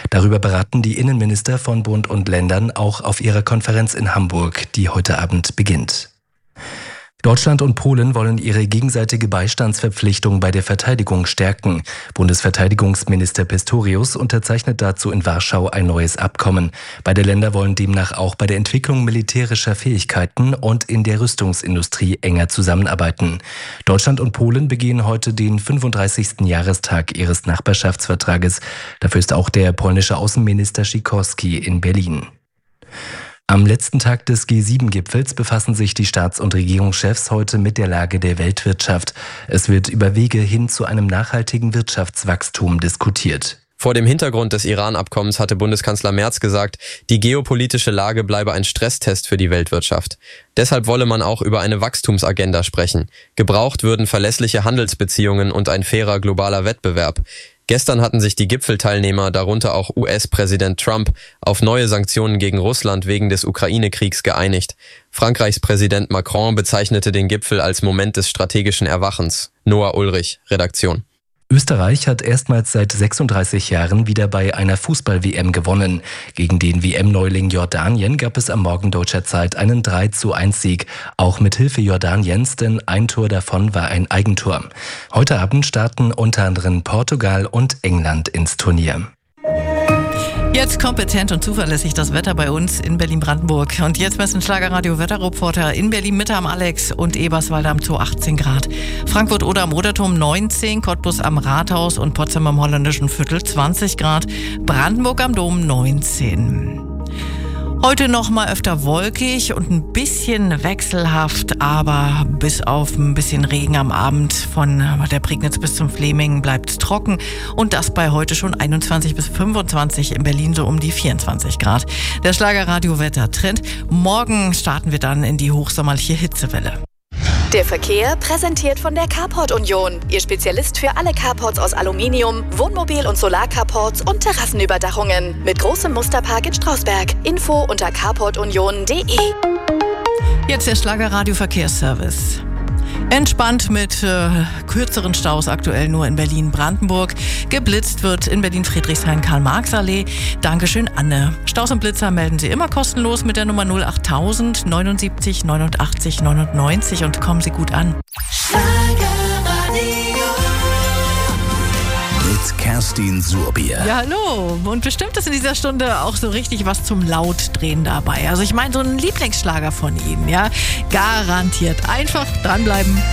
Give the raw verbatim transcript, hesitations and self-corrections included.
Darüber beraten die Innenminister von Bund und Ländern auch auf ihrer Konferenz in Hamburg, die heute Abend beginnt. Deutschland und Polen wollen ihre gegenseitige Beistandsverpflichtung bei der Verteidigung stärken. Bundesverteidigungsminister Pistorius unterzeichnet dazu in Warschau ein neues Abkommen. Beide Länder wollen demnach auch bei der Entwicklung militärischer Fähigkeiten und in der Rüstungsindustrie enger zusammenarbeiten. Deutschland und Polen begehen heute den fünfunddreißigsten Jahrestag ihres Nachbarschaftsvertrages. Dafür ist auch der polnische Außenminister Sikorski in Berlin. Am letzten Tag des G sieben Gipfels befassen sich die Staats- und Regierungschefs heute mit der Lage der Weltwirtschaft. Es wird über Wege hin zu einem nachhaltigen Wirtschaftswachstum diskutiert. Vor dem Hintergrund des Iran-Abkommens hatte Bundeskanzler Merz gesagt, die geopolitische Lage bleibe ein Stresstest für die Weltwirtschaft. Deshalb wolle man auch über eine Wachstumsagenda sprechen. Gebraucht würden verlässliche Handelsbeziehungen und ein fairer globaler Wettbewerb. Gestern hatten sich die Gipfelteilnehmer, darunter auch U S-Präsident Trump, auf neue Sanktionen gegen Russland wegen des Ukraine-Kriegs geeinigt. Frankreichs Präsident Macron bezeichnete den Gipfel als Moment des strategischen Erwachens. Noah Ulrich, Redaktion. Österreich hat erstmals seit sechsunddreißig Jahren wieder bei einer Fußball-W M gewonnen. Gegen den W M-Neuling Jordanien gab es am Morgen deutscher Zeit einen drei zu eins Sieg. Auch mit Hilfe Jordaniens, denn ein Tor davon war ein Eigentor. Heute Abend starten unter anderem Portugal und England ins Turnier. Jetzt kompetent und zuverlässig das Wetter bei uns in Berlin-Brandenburg. Und jetzt messen Schlagerradio-Wetterreporter in Berlin-Mitte am Alex und Eberswalde am Zoo achtzehn Grad. Frankfurt oder am Oderturm neunzehn, Cottbus am Rathaus und Potsdam am Holländischen Viertel zwanzig Grad, Brandenburg am Dom neunzehn. Heute noch mal öfter wolkig und ein bisschen wechselhaft, aber bis auf ein bisschen Regen am Abend von der Prignitz bis zum Fleming bleibt es trocken und das bei heute schon einundzwanzig bis fünfundzwanzig, in Berlin so um die vierundzwanzig Grad. Der Schlagerradio-Wetter-Trend. Morgen starten wir dann in die hochsommerliche Hitzewelle. Der Verkehr präsentiert von der Carport Union. Ihr Spezialist für alle Carports aus Aluminium, Wohnmobil- und Solarcarports und Terrassenüberdachungen. Mit großem Musterpark in Strausberg. Info unter carport union punkt de. Jetzt der Schlagerradio-Verkehrsservice. Entspannt mit äh, kürzeren Staus aktuell nur in Berlin-Brandenburg. Geblitzt wird in Berlin-Friedrichshain-Karl-Marx-Allee. Dankeschön, Anne. Staus und Blitzer melden Sie immer kostenlos mit der Nummer null acht tausend neunundsiebzig neunundachtzig neunundneunzig und kommen Sie gut an. Mit Kerstin Surbier. Ja, hallo. Und bestimmt ist in dieser Stunde auch so richtig was zum Lautdrehen dabei. Also ich meine, so ein Lieblingsschlager von Ihnen, ja. Garantiert. Einfach dranbleiben.